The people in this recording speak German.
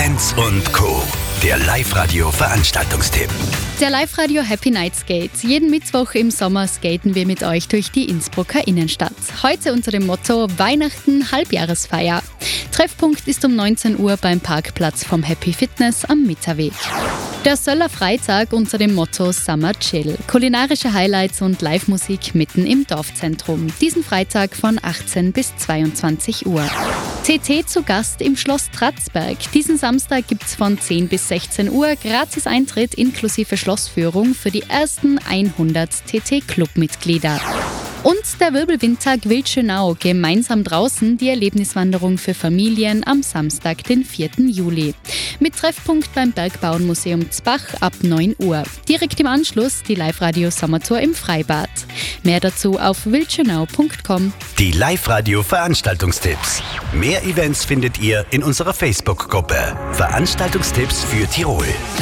Events und Co. Der Live-Radio-Veranstaltungstipp. Der Live-Radio Happy Night Skate. Jeden Mittwoch im Sommer skaten wir mit euch durch die Innsbrucker Innenstadt. Heute unter dem Motto Weihnachten Halbjahresfeier. Treffpunkt ist um 19 Uhr beim Parkplatz vom Happy Fitness am Mitterweg. Der Söller Freitag unter dem Motto Summer Chill. Kulinarische Highlights und Live-Musik mitten im Dorfzentrum. Diesen Freitag von 18 bis 22 Uhr. TT zu Gast im Schloss Tratzberg. Diesen Samstag gibt's von 10 bis 16 Uhr gratis Eintritt inklusive Schlossführung für die ersten 100 TT-Club-Mitglieder. Und der Wirbelwindtag Wildschönau, gemeinsam draußen die Erlebniswanderung für Familien am Samstag, den 4. Juli. Mit Treffpunkt beim Bergbauernmuseum Zbach ab 9 Uhr. Direkt im Anschluss die Live-Radio Sommertour im Freibad. Mehr dazu auf wildschönau.com. Die Live-Radio-Veranstaltungstipps. Mehr Events findet ihr in unserer Facebook-Gruppe. Veranstaltungstipps für Tirol.